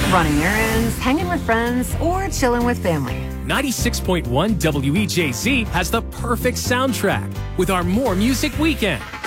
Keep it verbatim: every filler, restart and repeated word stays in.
running errands, hanging with friends, or chilling with family. ninety-six point one W E J Z has the perfect soundtrack with our More Music Weekend.